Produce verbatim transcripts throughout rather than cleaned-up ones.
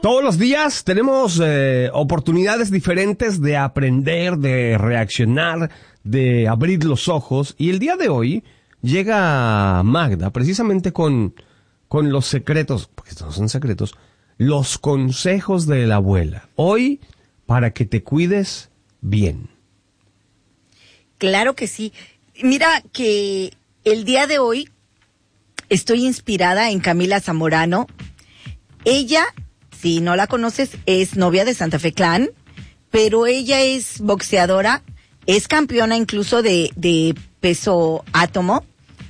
Todos los días tenemos eh, oportunidades diferentes de aprender, de reaccionar, de abrir los ojos. Y el día de hoy llega Magda precisamente con, con los secretos, porque estos no son secretos, los consejos de la abuela. Hoy, para que te cuides bien. Claro que sí. Mira que el día de hoy estoy inspirada en Camila Zamorano. Ella, si no la conoces, es novia de Santa Fe Clan, pero ella es boxeadora, es campeona incluso de, de peso átomo,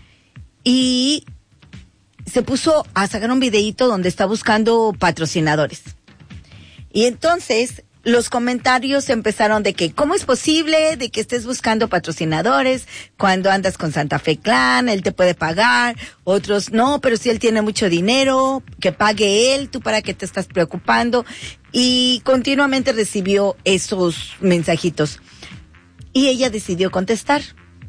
y se puso a sacar un videíto donde está buscando patrocinadores. Y entonces los comentarios empezaron de que, ¿cómo es posible de que estés buscando patrocinadores cuando andas con Santa Fe Clan? Él te puede pagar. Otros, no, pero si él tiene mucho dinero, que pague él, ¿tú para qué te estás preocupando? Y continuamente recibió esos mensajitos. Y ella decidió contestar.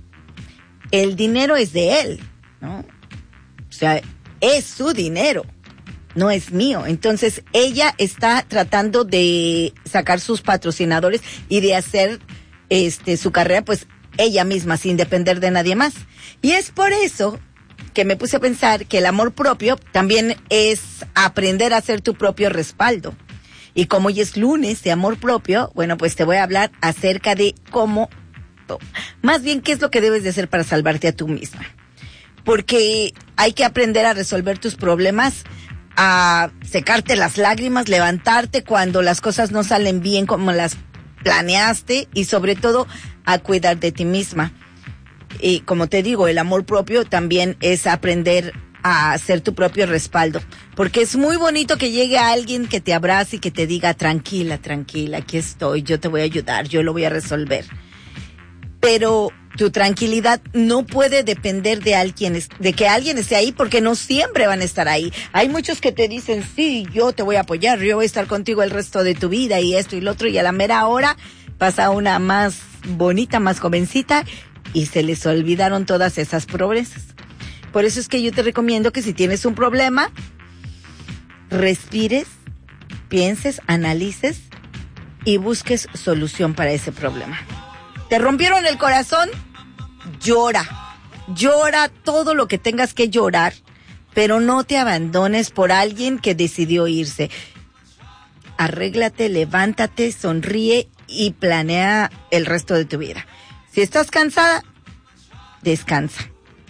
El dinero es de él, ¿no? O sea, es su dinero. No es mío. Entonces, ella está tratando de sacar sus patrocinadores y de hacer este su carrera, pues, ella misma, sin depender de nadie más. Y es por eso que me puse a pensar que el amor propio también es aprender a hacer tu propio respaldo. Y como hoy es lunes de amor propio, bueno, pues te voy a hablar acerca de cómo, más bien, qué es lo que debes de hacer para salvarte a tú misma. Porque hay que aprender a resolver tus problemas, a secarte las lágrimas, levantarte cuando las cosas no salen bien como las planeaste, y sobre todo a cuidar de ti misma. Y como te digo, el amor propio también es aprender a hacer tu propio respaldo, porque es muy bonito que llegue alguien que te abrace y que te diga, tranquila, tranquila, aquí estoy, yo te voy a ayudar, yo lo voy a resolver. Pero tu tranquilidad no puede depender de alguien, de que alguien esté ahí, porque no siempre van a estar ahí. Hay muchos que te dicen, sí, yo te voy a apoyar, yo voy a estar contigo el resto de tu vida y esto y lo otro, y a la mera hora pasa una más bonita, más jovencita, y se les olvidaron todas esas promesas. Por eso es que yo te recomiendo que si tienes un problema, respires, pienses, analices y busques solución para ese problema. ¿Te rompieron el corazón? Llora. Llora todo lo que tengas que llorar, pero no te abandones por alguien que decidió irse. Arréglate, levántate, sonríe y planea el resto de tu vida. Si estás cansada, descansa.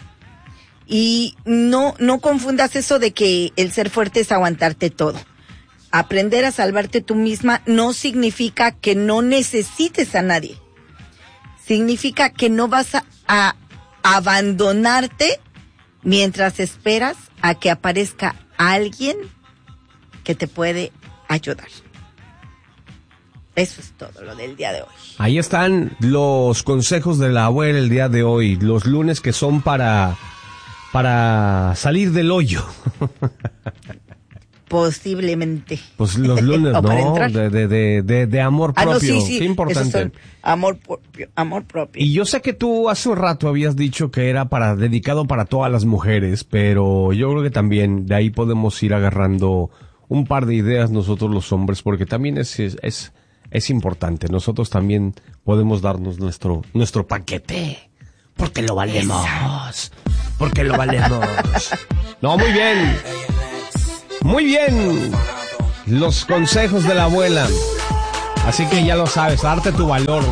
Y no, no confundas eso de que el ser fuerte es aguantarte todo. Aprender a salvarte tú misma no significa que no necesites a nadie. Significa que no vas a, a abandonarte mientras esperas a que aparezca alguien que te puede ayudar. Eso es todo lo del día de hoy. Ahí están los consejos de la abuela el día de hoy, los lunes que son para, para salir del hoyo. Posiblemente. Pues los lunes, ¿no? De, de, de, de, de amor propio. Ah, no, sí, sí. Qué importante. Amor propio, amor propio. Y yo sé que tú hace un rato habías dicho que era para dedicado para todas las mujeres, pero yo creo que también de ahí podemos ir agarrando un par de ideas nosotros los hombres, porque también es, es, es, es importante. Nosotros también podemos darnos nuestro, nuestro paquete. Porque lo valemos. Esa. Porque lo valemos. No, muy bien. Muy bien, los consejos de la abuela. Así que ya lo sabes, darte tu valor.